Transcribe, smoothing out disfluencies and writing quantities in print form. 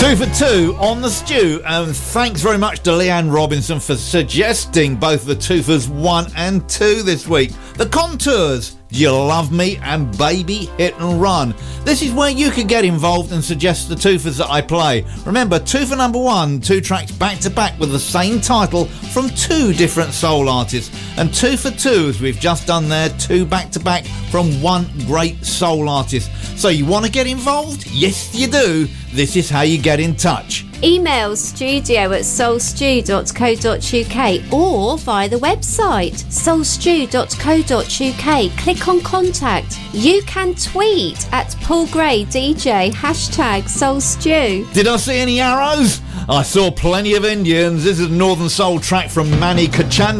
2 for 2 on the stew, and thanks very much to Leanne Robinson for suggesting both the 2 fors 1 and 2 this week. The Contours, Do You Love Me, and Baby Hit and Run. This is where you can get involved and suggest the 2 fors that I play. Remember, 2 for number 1, 2 tracks back to back with the same title from 2 different soul artists, and 2 for 2, as we've just done there, 2 back to back from 1 great soul artist. So you want to get involved? Yes, you do. This is how you get in touch. Email studio@soulstew.co.uk or via the website soulstew.co.uk. Click on contact. You can tweet at Paul Gray DJ #SoulStew. Did I see any arrows? I saw plenty of Indians. This is a Northern Soul track from Manny Kachan.